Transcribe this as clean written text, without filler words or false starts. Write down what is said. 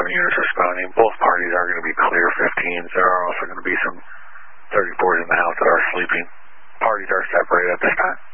units responding. Both parties are going to be clear 15s. There are also going to be some 34s in the house that are sleeping. Parties are separated at this time.